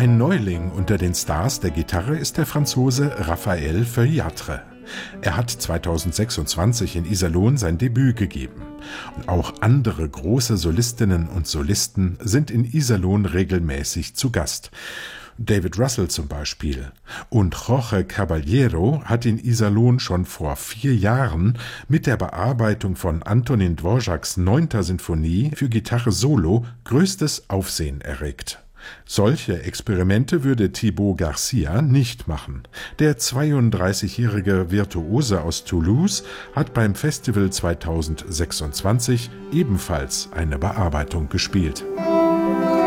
Ein Neuling unter den Stars der Gitarre ist der Franzose Raphael Feuillatre. Er hat 2026 in Iserlohn sein Debüt gegeben. Und auch andere große Solistinnen und Solisten sind in Iserlohn regelmäßig zu Gast. David Russell zum Beispiel. Und Jorge Caballero hat in Iserlohn schon vor 4 Jahren mit der Bearbeitung von Antonín Dvořáks 9. Sinfonie für Gitarre solo größtes Aufsehen erregt. Solche Experimente würde Thibaut Garcia nicht machen. Der 32-jährige Virtuose aus Toulouse hat beim Festival 2026 ebenfalls eine Bearbeitung gespielt.